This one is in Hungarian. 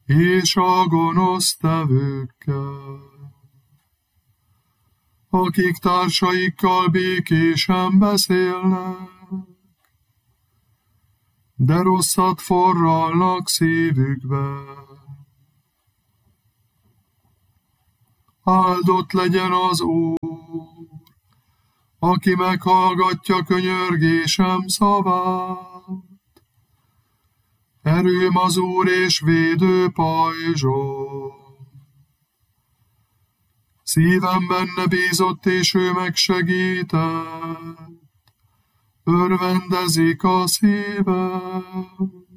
és a gonosztevőkkel, akik társaikkal békésen beszélnek, de rosszat forralnak szívükbe. Áldott legyen az Úr, aki meghallgatja könyörgésem szavát. Erőm az Úr és védő pajzsom. Szívem benne bízott, és ő megsegített. Örvendezik a szívem.